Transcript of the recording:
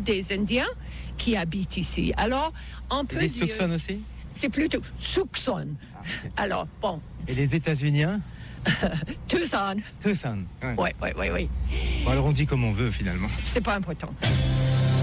des Indiens qui habitent ici. Alors, on peut Les dire... Tucson aussi? C'est plutôt Tucson. Alors, bon. Et les États-Uniens? Tucson. Tucson. Oui. Bon, alors on dit comme on veut finalement. C'est pas important.